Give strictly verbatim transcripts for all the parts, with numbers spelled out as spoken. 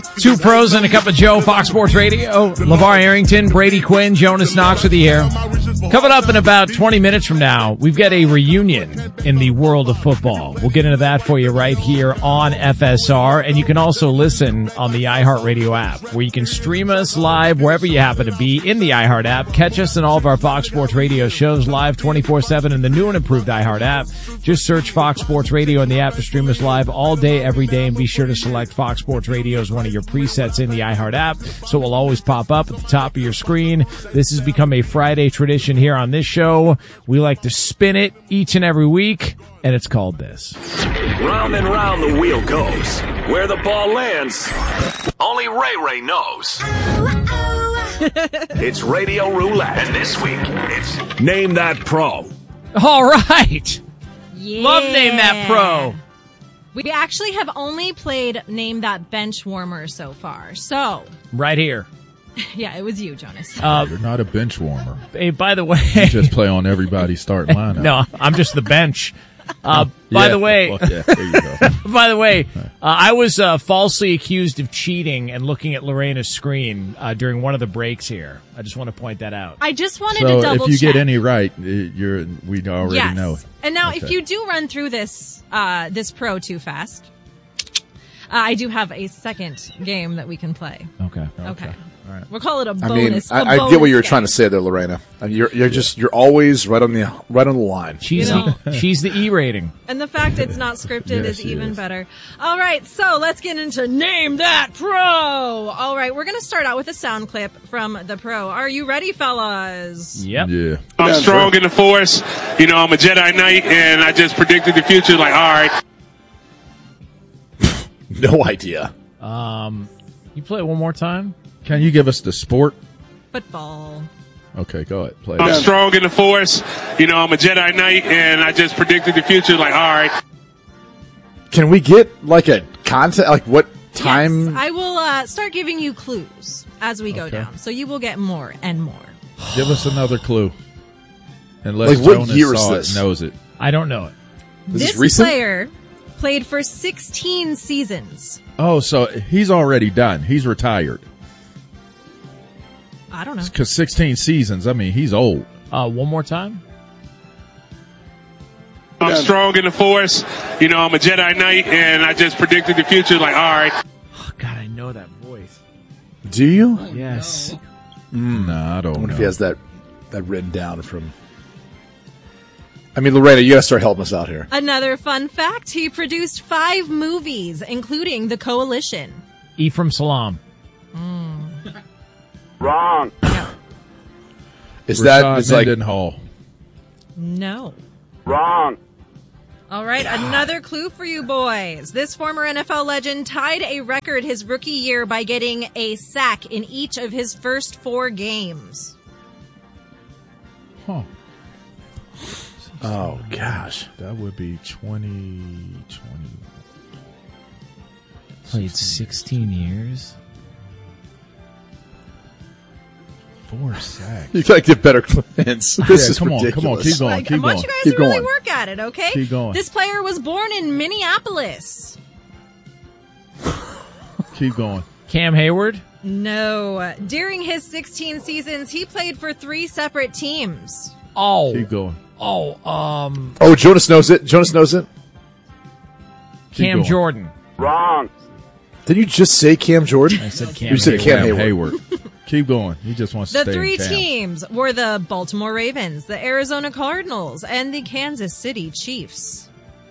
Two pros and a cup of Joe, Fox Sports Radio. LeVar Arrington, Brady Quinn, Jonas Knox with you here. Coming up in about twenty minutes from now, we've got a reunion in the world of football. We'll get into that for you right here on F S R. And you can also listen on the iHeartRadio app, where you can stream us live wherever you happen to be in the iHeart app. Catch us in all of our Fox Sports Radio shows live twenty-four seven in the new and improved iHeart app. Just search Fox Sports Radio in the app to stream us live all day, every day. And be sure to select Fox Sports Radio as one of your presets in the iHeart app, so it will always pop up at the top of your screen. This has become a Friday tradition here on this show. We like to spin it each and every week, and it's called this. Round and round the wheel goes. Where the ball lands, only Ray Ray knows. It's Radio Roulette, and this week, it's Name That Pro. All right. Yeah. Love Name That Pro. We actually have only played Name That Bench Warmer so far. So, right here. Yeah, it was you, Jonas. Uh, You're not a bench warmer. Hey, by the way, you just play on everybody's starting lineup. No, I'm just the bench. Uh, by yeah, the way, well, yeah, there you go. by the way, uh, I was uh, falsely accused of cheating and looking at Lorena's screen uh, during one of the breaks here. I just want to point that out. I just wanted so to double if you check. get any right, you're we already yes. know. And now, okay. if you do run through this uh, this pro too fast, uh, I do have a second game that we can play. Okay. Okay. okay. All right. We'll call it a I mean, bonus. I, a I bonus get what you were game. trying to say there, Lorena. I mean, you're you're just you're always right on the right on the line. She's You know. the, she's the E rating. And the fact it's not scripted Yes, is even is. better. All right, so let's get into Name That Pro. All right, we're going to start out with a sound clip from the pro. Are you ready, fellas? Yep. Yeah. I'm strong in the Force. You know, I'm a Jedi Knight, and I just predicted the future. Like, all right. No idea. Um, you play it one more time? Can you give us the sport? Football. Okay, go ahead. Play. I'm it. strong in the Force. You know, I'm a Jedi Knight, and I just predicted the future. Like, all right. Can we get like a content? Like what time? Yes, I will uh, start giving you clues as we go Okay. down. So you will get more and more. Give us another clue. Unless Like, what Jonas year is saw this? it, knows it. I don't know it. This This is recent? player played for sixteen seasons. Oh, so he's already done. He's retired. I don't know. Because sixteen seasons, I mean, he's old. Uh, one more time? I'm strong in the Force. You know, I'm a Jedi Knight, and I just predicted the future. Like, all right. Oh, God, I know that voice. Do you? Yes. No, I I don't wonder know. if he has that that written down from. I mean, Lorena, you gotta start helping us out here. Another fun fact, he produced five movies, including The Coalition. Ephraim Salam. Wrong. Is Rashad that is like Mendenhall. No. Wrong. All right, another clue for you boys. This former N F L legend tied a record his rookie year by getting a sack in each of his first four games. Huh. oh gosh, That would be twenty twenty. Played sixteen years. Four sacks. you gotta give better hints. This Yeah, is come on, ridiculous. come on, keep going, Like, I keep want going. you guys Keep to really going. work at it, okay? Keep going. This player was born in Minneapolis. Keep going. Cam Hayward. No. During his sixteen seasons, he played for three separate teams. Oh. Keep going. Oh, um, Oh, Jonas knows it. Jonas knows it. Keep Cam going. Jordan. Wrong. Did you just say Cam Jordan? I said Cam You said Hayward. Cam Cam Hayward. Hayward. Keep going. He just wants to The stay three in town. teams were the Baltimore Ravens, the Arizona Cardinals, and the Kansas City Chiefs.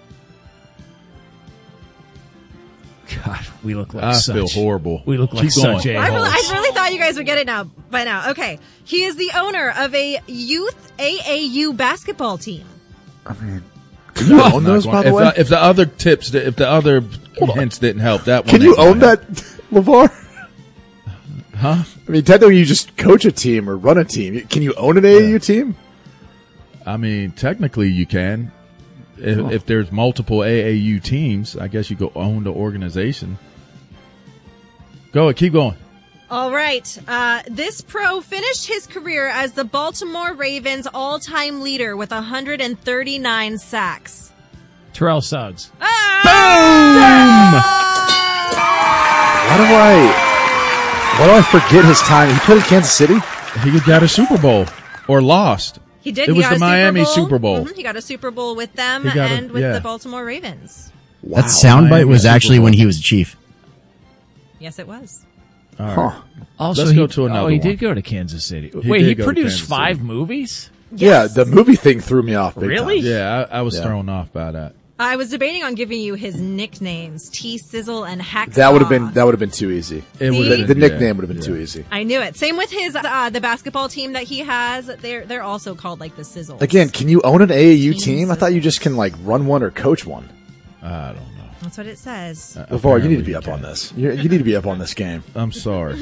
God, we look like I such. feel horrible. We look like Keep going. such a I really, I really thought you guys would get it now by now. Okay. He is the owner of a youth A A U basketball team. Can you own those, by the if, way? The, if the other tips, if the other hints didn't help, that one. Can you ain't gonna own help. that, LeVar? Huh? I mean, technically, you just coach a team or run a team. Can you own an A A U team? I mean, technically, you can. If, Oh. if there's multiple A A U teams, I guess you go own the organization. Go ahead, keep going. All right. Uh, this pro finished his career as the Baltimore Ravens all-time leader with one hundred thirty-nine sacks. Terrell Suggs. Ah! How do I? Why do I forget his time? He played in Kansas City. He got a Super Bowl or lost. He did. It he was got the a Miami Super Bowl. Super Bowl. Mhm, he got a Super Bowl with them He got a- and with yeah. the Baltimore Ravens. Wow. That soundbite Miami was Super actually Bowl. when he was a Chief. Yes, it was. All right. Huh. Also, Let's he, go to another Oh, he one. did go to Kansas City. He Wait, did he go to produced Kansas five City. movies? Yes. Yeah, the movie thing threw me off. Big Really? time. Yeah, I, I was Yeah. thrown off by that. I was debating on giving you his nicknames, T Sizzle and Hacksaw. That would have been that would have been too easy. It See? would The, have the been, yeah, nickname would have been yeah. too easy. I knew it. Same with his uh, the basketball team that he has. They're they're also called like the Sizzles. Again, can you own an A A U Team team? I thought you just can like run one or coach one. I don't know. That's what it says. Uh, LeVar, you need to be apparently up you on this. You, you need to be up on this game. can. I'm sorry.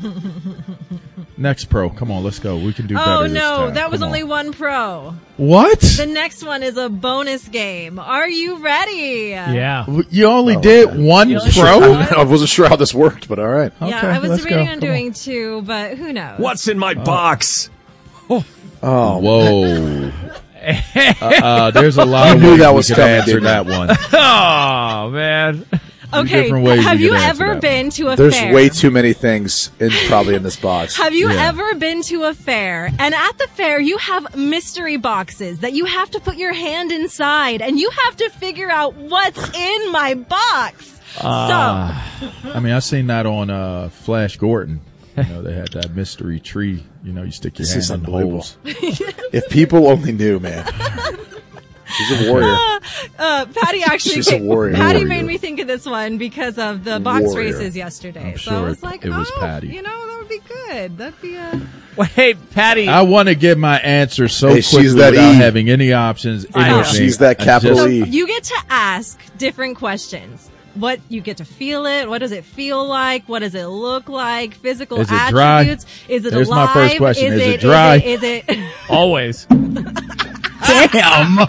Next pro. Come on, let's go. We can do better Oh this no, time. that was Come only on. one pro. What? The next one is a bonus game. Are you ready? Yeah. You only Oh, did okay. one only pro? did I wasn't sure how this worked, but all right. Yeah, Okay, I was let's debating go. on Come doing two, but who knows? What's in my box? Oh, Whoa. uh, uh, there's a lot I of knew ways that we was could coming, answer didn't that one. Oh, man. Okay, different ways have we you could answer ever that been to a There's fair? way too many things in probably in this box. Have you Yeah. ever been to a fair and at the fair you have mystery boxes that you have to put your hand inside and you have to figure out what's in my box? I mean, I seen that on uh, Flash Gordon. You know, they had that mystery tree. You know, you stick your This hand is in the unbelievable. holes. If people only knew, man. She's a warrior. so, uh, Patty actually She's a came- warrior. Patty Warrior. made me think of this one because of the box Warrior. races yesterday. I'm so I sure was it- like, it was oh, Patty. you know, that would be good. That'd be a Wait, Patty. I want to get my answer so Hey, she's quickly that without E. having any options. I know. anything. She's that I capital just- E. You get to ask different questions. What you get to feel it. What does it feel like? What does it look like? Physical Is it dry? attributes. Is it There's my alive? first question. Is it Is dry? it? Is it? Is it Always. Damn.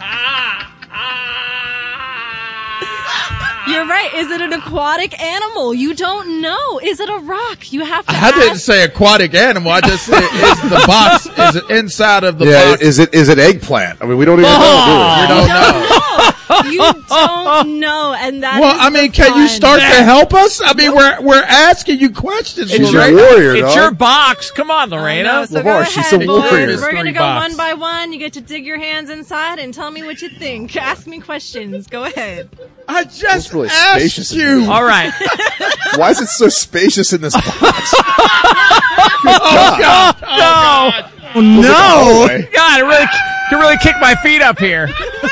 You're right. Is it an aquatic animal? You don't know. Is it a rock? You have to. I ask. didn't say aquatic animal. I just said, is the box, is it inside of the Yeah, box? is it is it eggplant? I mean, we don't even know. you Do we? don't know. You don't know, and that. Well, is I mean, the can you fun. start to help us? I mean, we're we're asking you questions. She's a Lorraine. warrior, It's dog. your box. Come on, I Lorena. know, so LeVar, go she's ahead, a boys. warrior. We're gonna Mystery go box. one by one. You get to dig your hands inside and tell me what you think. Ask me questions. Go ahead. I just It's really asked spacious in you. here. All right. Why is it so spacious in this box? Oh, no. Oh, no. Way. God, I really can really kick my feet up here.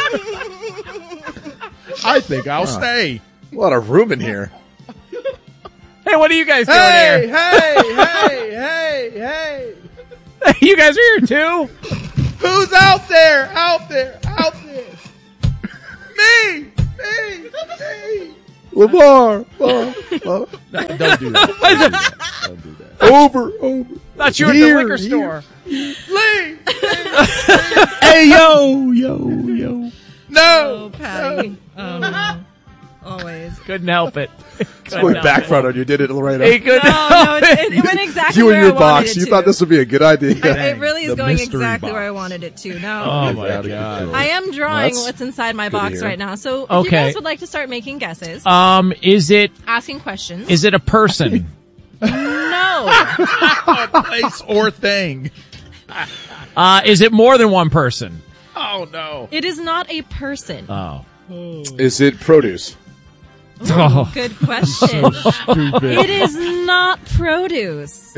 I think I'll stay. A lot of room in here. Hey, what are you guys doing Hey, here? hey, hey, hey, hey. You guys are here too? Who's out there? Out there? Out there? Me! Me! Me! LeVar. Oh, oh. Don't do that. Don't do that. Don't do that. Over, over. Thought you were at Here, the liquor here. store. Lee! Hey, yo, yo, yo. No! Oh, Patty. Um, always. Couldn't help it. Couldn't Went help backfired it. on you, did it, Lorena? He couldn't No, help no, it, it, it went exactly you where and your I wanted box. it You to. thought this would be a good idea. It really is The going mystery exactly box. where I wanted it to. No. Oh, my Out of God. control. I am drawing That's what's inside my good to box hear. right now. So if Okay. you guys would like to start making guesses, Um, is it asking questions. is it a person? no. Place or thing. Uh, is it more than one person? Oh, no. It is not a person. Oh. Is it produce? Oh. Good question. Stupid. It is not produce.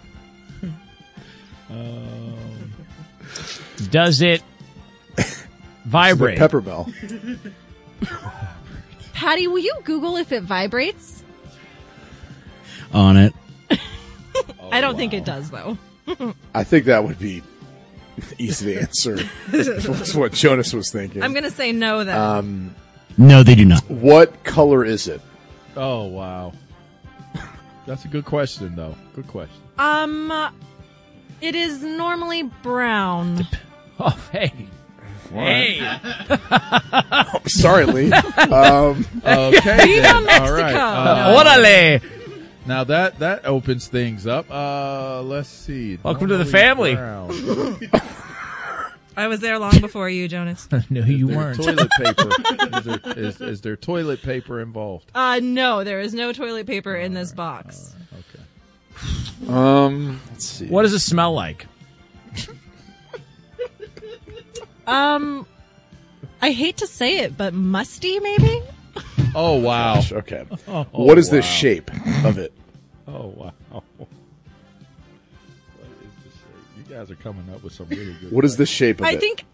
Does it vibrate? Pepper bell. Patty, will you Google if it vibrates? On it. I don't think it does, though. I think that would be easy to answer. That's what Jonas was thinking. I'm going to say no, then. um, No, they do not. what color is it? Oh, wow. That's a good question, though. Good question. um, uh, it is normally brown. Oh, hey. Hey. Sorry, Lee. Um, Okay. Viva then. Mexico. All right. No. Uh, Orale. now that that opens things up. Uh, let's see. Welcome to the Normally family. brown. I was there long before you, Jonas. No, you There weren't. Toilet paper. is, there, is, is there toilet paper involved? Uh, no, there is no toilet paper in this box. Okay. Um, let's see. What does it smell like? Um, I hate to say it, but musty, maybe? Oh, wow. Gosh, okay. Oh, What is the wow. shape of it? Oh, wow. What is the shape? You guys are coming up with some really good What is the shape of I it? think.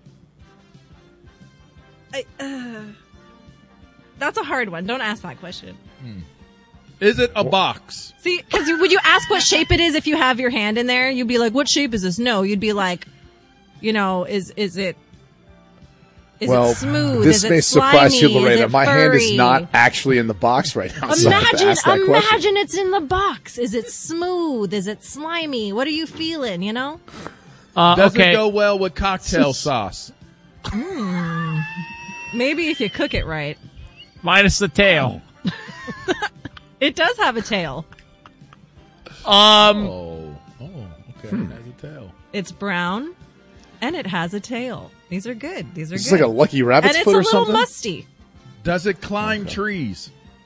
I, uh, that's a hard one. Don't ask that question. Is it a box? See, because would you ask what shape it is if you have your hand in there? You'd be like, "What shape is this?" No, you'd be like, you know, is is it? Is well, it smooth? this is may it surprise slimy? you, Lorena. Is it My hand is furry? not actually in the box right now. so I have to Imagine, ask that question. imagine it's in the box. Is it smooth? Is it slimy? What are you feeling? You know? Uh, Does okay. it go well with cocktail sauce? Maybe if you cook it right. Minus the tail. It does have a tail. Um, Oh, oh, okay. It has a tail. It's brown, and it has a tail. These are good. These are It's good. like a lucky rabbit's and it's foot a or little something. musty. Does it climb trees?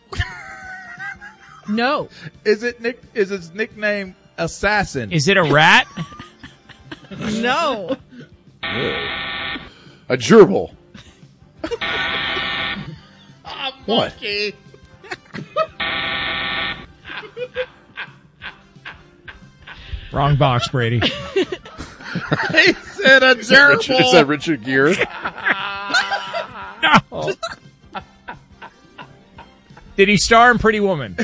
No. Is it nick? Is its nickname Assassin? is it a rat? No. A gerbil. What? Wrong box, Brady. he said a Richard, is that Richard Gere? No. Did he star in Pretty Woman?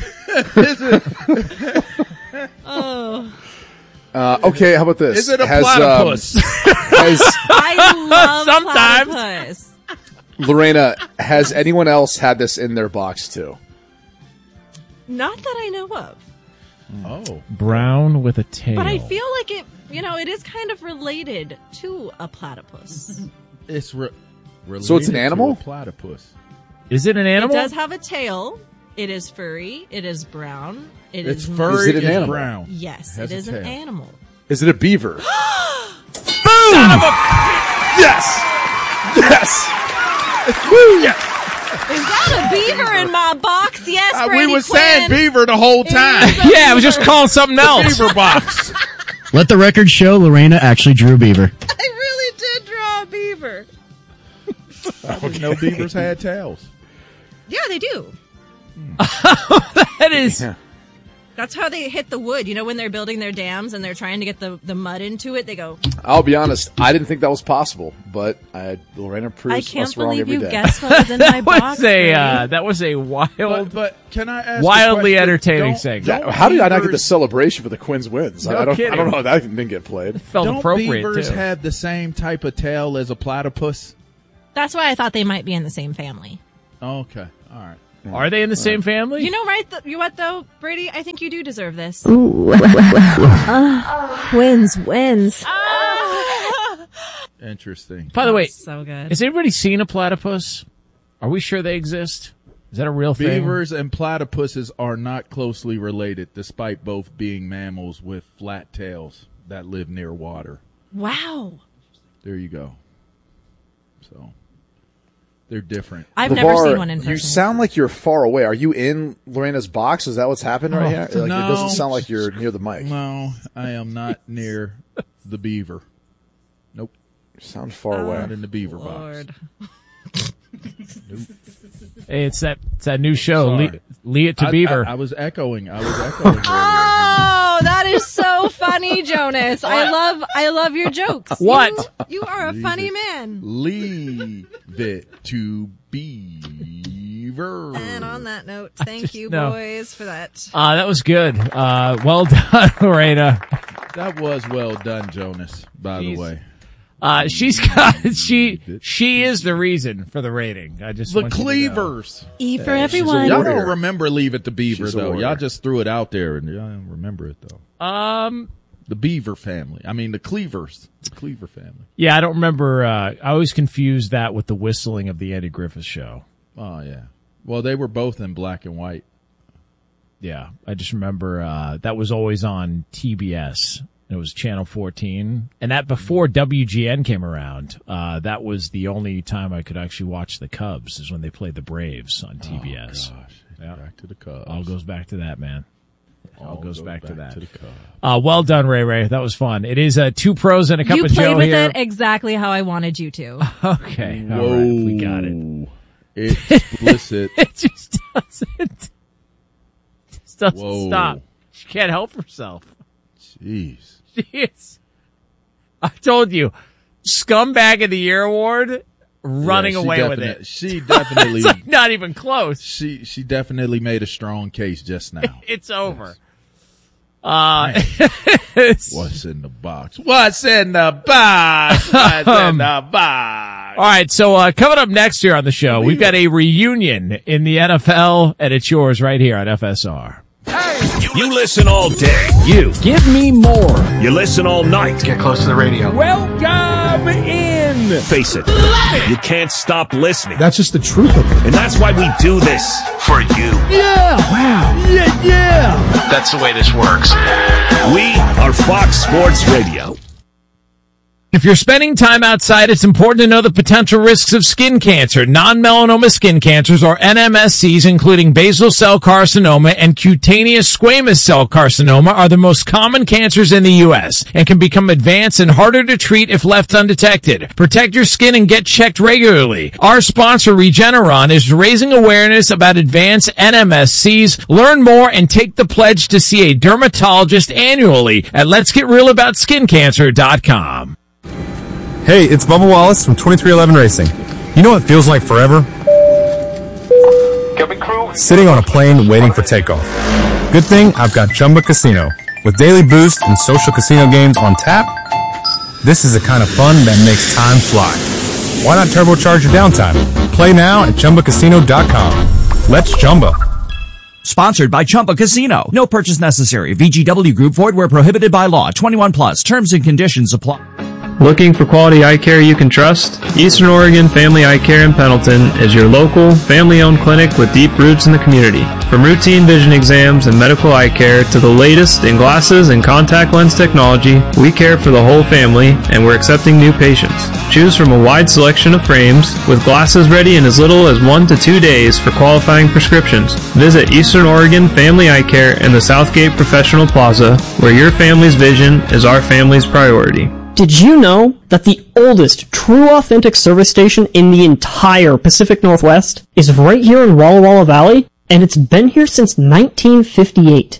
Oh. Uh, okay, how about this? Is it a Has, um, platypus? has I love Sometimes. platypus. Lorena, has anyone else had this in their box too? Not that I know of. Oh, Brown with a tail. But I feel like it, you know, it is kind of related to a platypus. it's re- So it's an related to animal? a platypus. Is it an animal? It does have a tail. It is furry. It is brown. It It's is furry Is it an and animal? brown. Yes, Has it a is an tail. animal. Is it a beaver? Boom! Yes! Yes! Is that a beaver in my box? Yes, Uh, Brady we were Quinn. saying beaver the whole time. Yeah, I was just calling something else. Beaver box. Let the record show Lorena actually drew a beaver. I really did draw a beaver. I didn't know beavers had tails. Yeah, they do. That is. Yeah. That's how they hit the wood. You know, when they're building their dams and they're trying to get the, the mud into it, they go, I'll be honest, I didn't think that was possible, but I, Lorena proves I can't us wrong believe every you day. guessed what was in my That box. was a Brady. uh, that was a wild. But, but can I ask? a Wildly question? entertaining Don't- segment. Yeah, don't how did I not get the beavers- celebration for the Quins wins? No I don't. kidding. I don't know how that didn't get played. felt Don't appropriate beavers too. have the same type of tail as a platypus? That's why I thought they might be in the same family. Okay, all right. Are they in the same family? You know, right? Th- you what though, Brady? I think you do deserve this. Wins, wins. Interesting. By the way, So good. has anybody seen a platypus? Are we sure they exist? Is that a real thing? Beavers and platypuses are not closely related, despite both being mammals with flat tails that live near water. Wow. There you go. So they're different. I've LeVar, never seen one in person. You sound like you're far away. Are you in Lorena's box? Is that what's happened right Oh, here? Like, no. It doesn't sound like you're near the mic. No, I am not near the beaver. Nope, You sound far Uh, away. not in the beaver Lord. box. Hey, it's that it's that new show. Sorry. Le- Lead it to I, Beaver. I, I was echoing. I was echoing. earlier. Oh, that is so funny, Jonas. I love I love your jokes. What? You, you are a Leave funny it. man. Leave it to Beaver. And on that note, thank you, know. boys, for that. uh, that was good. Uh, well done, Lorena. That was well done, Jonas. By Jeez. the way, Uh, she's got she she is the reason for the rating. I just the want you to know. Cleavers. E for a everyone. Y'all warrior. don't remember Leave It to Beaver She's a though. warrior. Y'all just threw it out there, and y'all don't remember it though. Um, The Beaver family. I mean, the Cleavers. The Cleaver family. yeah, I don't remember. Uh, I always confused that with the whistling of the Andy Griffith Show. Oh yeah. Well, they were both in black and white. Yeah, I just remember uh, that was always on T B S, and it was Channel fourteen. And that before W G N came around, uh, that was the only time I could actually watch the Cubs, is when they played the Braves on T B S. Oh, gosh. Yeah. Back to the Cubs. All goes back to that, man. All, All goes, goes back, back to that. to the Cubs. Uh, well done, Ray Ray. That was fun. It is uh, two pros and a cup You of played Joe with here. it exactly how I wanted you to. Okay. All Whoa. right. We got it. It's explicit. It just doesn't. Just doesn't Whoa. stop. She can't help herself. Jeez. She is. I told you, scumbag of the year award, running Yeah, she away with definite- it. She definitely, It's like not even close. she she definitely made a strong case just now. It's over. Uh, What's in the box? What's in the box? What's in the box? all right. So, uh, coming up next year on the show, we've got a reunion in the N F L, and it's yours right here on F S R. You listen all day. You. Give me more. You listen all night. Get close to the radio. Welcome in. Face it, you can't stop listening. That's just the truth of it. And that's why we do this. For you. Yeah. Wow. Yeah, yeah. That's the way this works. We are Fox Sports Radio. If you're spending time outside, it's important to know the potential risks of skin cancer. Non-melanoma skin cancers, or N M S Cs, including basal cell carcinoma and cutaneous squamous cell carcinoma, are the most common cancers in the U S and can become advanced and harder to treat if left undetected. Protect your skin and get checked regularly. Our sponsor, Regeneron, is raising awareness about advanced N M S Cs. Learn more and take the pledge to see a dermatologist annually at lets get real about skin cancer dot com. Hey, it's Bubba Wallace from twenty-three eleven Racing. You know what feels like forever? Sitting on a plane waiting for takeoff. Good thing I've got Chumba Casino. With daily boost and social casino games on tap, this is the kind of fun that makes time fly. Why not turbocharge your downtime? Play now at Chumba Casino dot com. Let's Chumba. Sponsored by Chumba Casino. No purchase necessary. V G W Group. Void where prohibited by law. twenty-one plus. Terms and conditions apply. Looking for quality eye care you can trust? Eastern Oregon Family Eye Care in Pendleton is your local, family-owned clinic with deep roots in the community. From routine vision exams and medical eye care to the latest in glasses and contact lens technology, we care for the whole family, and we're accepting new patients. Choose from a wide selection of frames, with glasses ready in as little as one to two days for qualifying prescriptions. Visit Eastern Oregon Family Eye Care in the Southgate Professional Plaza, where your family's vision is our family's priority. Did you know that the oldest true authentic service station in the entire Pacific Northwest is right here in Walla Walla Valley? And it's been here since nineteen fifty-eight.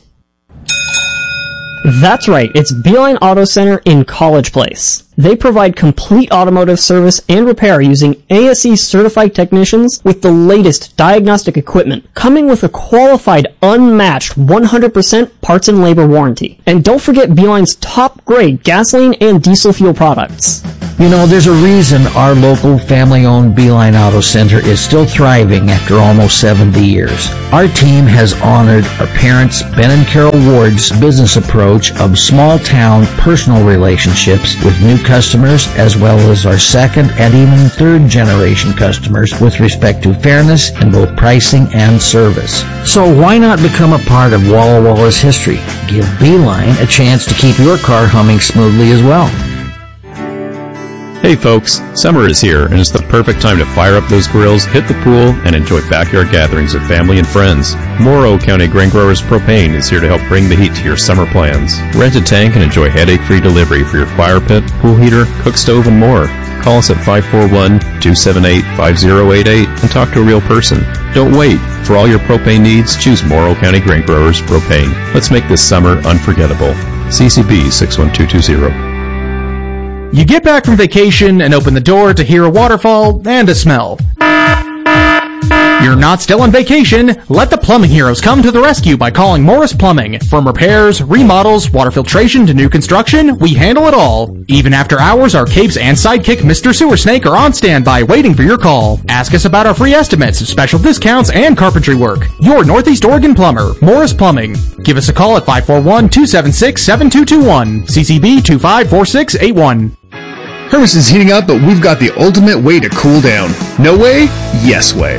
That's right, it's Beeline Auto Center in College Place. They provide complete automotive service and repair using A S E certified technicians with the latest diagnostic equipment, coming with a qualified, unmatched one hundred percent parts and labor warranty. And don't forget Beeline's top grade gasoline and diesel fuel products. You know, there's a reason our local family-owned Beeline Auto Center is still thriving after almost seventy years. Our team has honored our parents, Ben and Carol Ward's business approach of small-town personal relationships with new customers, as well as our second and even third generation customers with respect to fairness in both pricing and service. So why not become a part of Walla Walla's history? Give Beeline a chance to keep your car humming smoothly as well. Hey folks, summer is here and it's the perfect time to fire up those grills, hit the pool, and enjoy backyard gatherings with family and friends. Morrow County Grain Growers Propane is here to help bring the heat to your summer plans. Rent a tank and enjoy headache-free delivery for your fire pit, pool heater, cook stove, and more. Call us at five four one, two seven eight, five zero eight eight and talk to a real person. Don't wait. For all your propane needs, choose Morrow County Grain Growers Propane. Let's make this summer unforgettable. C C B six one two two zero. You get back from vacation and open the door to hear a waterfall and a smell. You're not still on vacation. Let the plumbing heroes come to the rescue by calling Morris Plumbing. From repairs, remodels, water filtration to new construction, we handle it all. Even after hours, our capes and sidekick Mister Sewer Snake are on standby waiting for your call. Ask us about our free estimates, special discounts, and carpentry work. Your Northeast Oregon plumber, Morris Plumbing. Give us a call at five four one, two seven six, seven two two one. C C B two five four six eight one. Hermes is heating up, but we've got the ultimate way to cool down. No way? Yes way.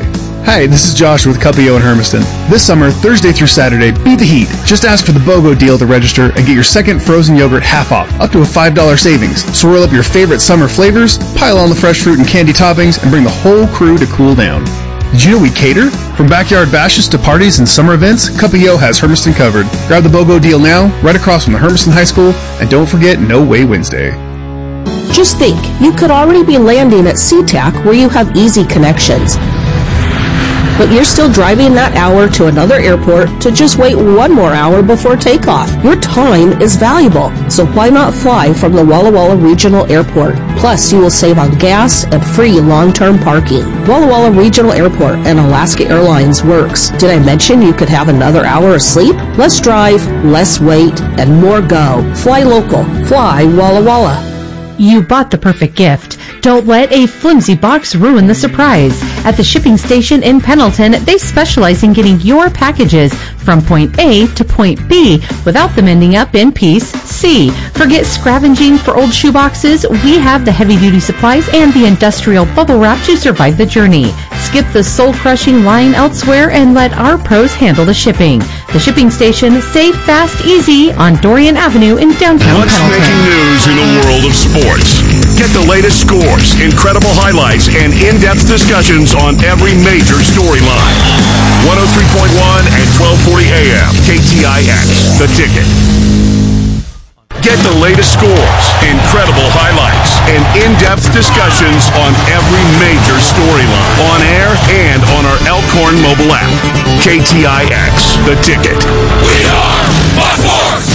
Hi, this is Josh with Cuppio in Hermiston. This summer, Thursday through Saturday, beat the heat. Just ask for the BOGO deal to register and get your second frozen yogurt half off, up to a five dollars savings. Swirl up your favorite summer flavors, pile on the fresh fruit and candy toppings, and bring the whole crew to cool down. Did you know we cater? From backyard bashes to parties and summer events, Cuppio has Hermiston covered. Grab the BOGO deal now, right across from the Hermiston High School, and don't forget No Way Wednesday. Just think, you could already be landing at SeaTac where you have easy connections. But you're still driving that hour to another airport to just wait one more hour before takeoff. Your time is valuable, so why not fly from the Walla Walla Regional Airport? Plus, you will save on gas and free long-term parking. Walla Walla Regional Airport and Alaska Airlines works. Did I mention you could have another hour of sleep? Less drive, less wait, and more go. Fly local. Fly Walla Walla. You bought the perfect gift. Don't let a flimsy box ruin the surprise. At the shipping station in Pendleton, they specialize in getting your packages from point A to point B without them ending up in piece C. Forget scavenging for old shoeboxes. We have the heavy-duty supplies and the industrial bubble wrap to survive the journey. Skip the soul-crushing line elsewhere and let our pros handle the shipping. The shipping station, safe, fast, easy on Dorian Avenue in downtown What's Pendleton. making news in the world of sports? Get the latest scores, incredible highlights, and in-depth discussions on every major storyline. one oh three point one and twelve forty A M, K T I X, The Ticket. Get the latest scores, incredible highlights, and in-depth discussions on every major storyline. On air and on our Elkhorn mobile app. K T I X, The Ticket. We are Fox Sports!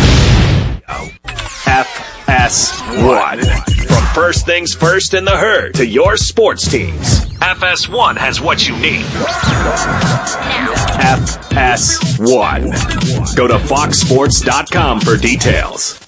F S one. From first things first in the herd to your sports teams, F S one has what you need. F S one. Go to fox sports dot com for details.